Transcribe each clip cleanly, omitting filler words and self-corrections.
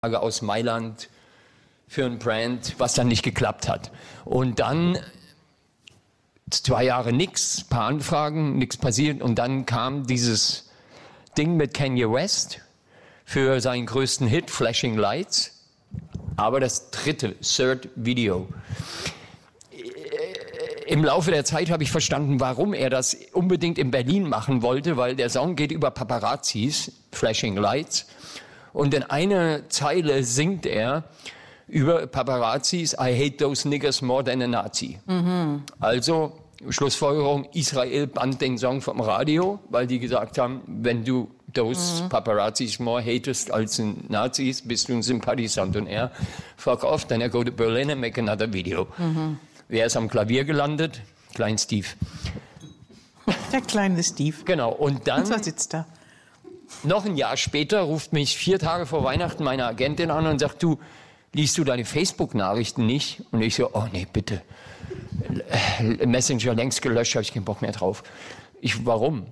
aus Mailand für ein Brand, was dann nicht geklappt hat. Und dann 2 Jahre nichts, paar Anfragen, nichts passiert. Und dann kam dieses Ding mit Kanye West für seinen größten Hit, Flashing Lights. Aber das third Video. Im Laufe der Zeit habe ich verstanden, warum er das unbedingt in Berlin machen wollte, weil der Song geht über Paparazzis, Flashing Lights. Und in einer Zeile singt er über Paparazzis, I hate those niggers more than a Nazi. Mhm. Also, Schlussfolgerung, Israel bannt den Song vom Radio, weil die gesagt haben, wenn du those Paparazzis more hatest als Nazis, bist du ein Sympathisant. Und er, fuck off, then I go to Berlin and make another video. Mhm. Wer ist am Klavier gelandet? Klein Steve. Der kleine Steve. Genau, und dann... Und zwar sitzt da. Noch ein Jahr später ruft mich 4 Tage vor Weihnachten meine Agentin an und sagt, du, liest du deine Facebook-Nachrichten nicht? Und ich so, oh nee, bitte. Messenger längst gelöscht, habe ich keinen Bock mehr drauf. Warum?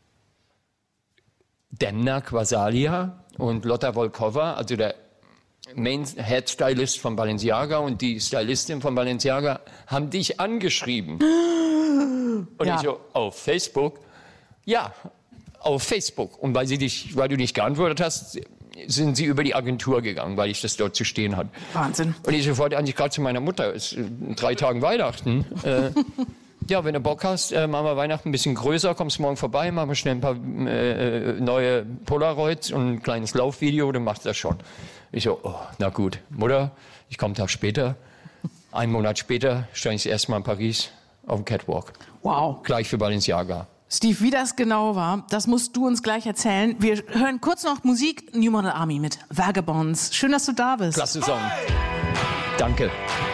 Demna Gvasalia und Lotta Volkova, also der Main Head Stylist von Balenciaga und die Stylistin von Balenciaga, haben dich angeschrieben. Und ich so, auf Facebook? Ja, auf Facebook. Und weil du nicht geantwortet hast, sind sie über die Agentur gegangen, weil ich das dort zu stehen hatte. Wahnsinn. Und ich sofort eigentlich gerade zu meiner Mutter, es ist 3 Tagen Weihnachten. Ja, wenn du Bock hast, machen wir Weihnachten ein bisschen größer, kommst morgen vorbei, machen wir schnell ein paar neue Polaroids und ein kleines Laufvideo, dann machst du das schon. Ich so, oh, na gut, Mutter, ich komme einen Tag später. 1 Monat später stand ich das erste Mal in Paris auf dem Catwalk. Wow. Gleich für Balenciaga. Steve, wie das genau war, das musst du uns gleich erzählen. Wir hören kurz noch Musik, New Model Army mit Vagabonds. Schön, dass du da bist. Klasse Song. Danke.